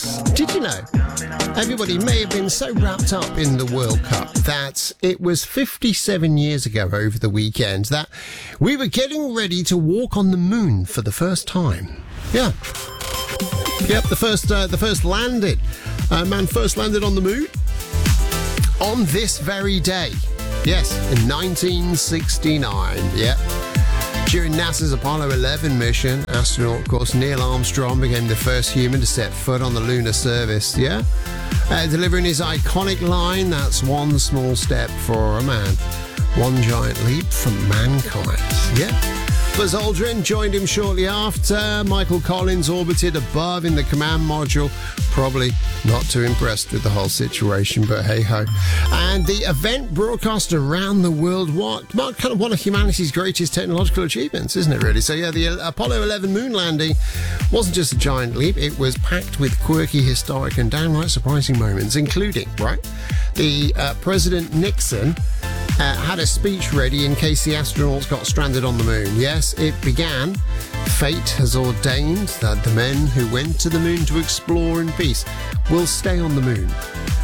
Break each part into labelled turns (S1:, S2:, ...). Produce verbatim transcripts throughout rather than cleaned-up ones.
S1: Did you know? Everybody may have been so wrapped up in the World Cup that it was fifty-seven years ago over the weekend that we were getting ready to walk on the moon for the first time. Yeah. Yep, the first, uh, the first landed. Uh, man first landed on the moon on this very day. Yes, in nineteen sixty-nine. Yep. During NASA's Apollo eleven mission, astronaut, of course, Neil Armstrong became the first human to set foot on the lunar surface, yeah? Uh, delivering his iconic line, that's one small step for a man, one giant leap for mankind, yeah? Buzz Aldrin joined him shortly after. Michael Collins orbited above in the command module. Probably not too impressed with the whole situation, but hey-ho. And the event broadcast around the world what marked kind of one of humanity's greatest technological achievements, isn't it, really? So, yeah, the Apollo eleven moon landing wasn't just a giant leap. It was packed with quirky, historic, and downright surprising moments, including, right, the uh, President Nixon Uh, had a speech ready in case the astronauts got stranded on the moon. Yes, it began. Fate has ordained that the men who went to the moon to explore in peace will stay on the moon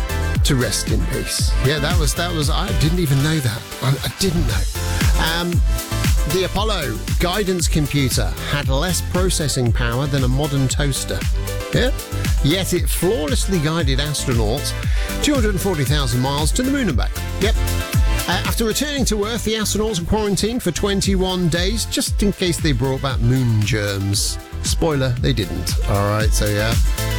S1: to rest in peace. Yeah, that was, that was, I didn't even know that. I, I didn't know. Um, the Apollo guidance computer had less processing power than a modern toaster. Yeah? Yet it flawlessly guided astronauts two hundred forty thousand miles to the moon and back. Yep. Uh, after returning to Earth, the astronauts were quarantined for twenty-one days, just in case they brought back moon germs. Spoiler, they didn't. All right, so yeah.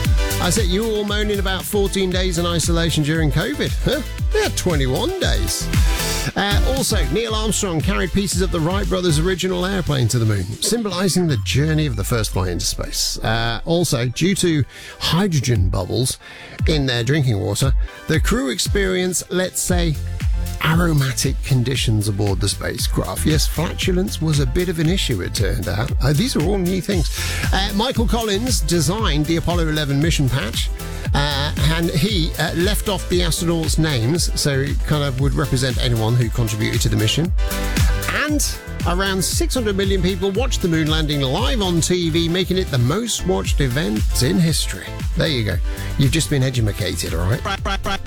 S1: I said you were all moaning about fourteen days in isolation during COVID. Huh? They had twenty-one days. Uh, also, Neil Armstrong carried pieces of the Wright brothers' original airplane to the moon, symbolising the journey of the first flight into space. Uh, also, due to hydrogen bubbles in their drinking water, the crew experienced, let's say, aromatic conditions aboard the spacecraft. Yes, flatulence was a bit of an issue, it turned out. Uh, these are all new things. Uh, Michael Collins designed the Apollo eleven mission patch, uh, and he uh, left off the astronauts' names, so it kind of would represent anyone who contributed to the mission. And around six hundred million people watched the moon landing live on T V, making it the most watched event in history. There you go. You've just been educated, all right?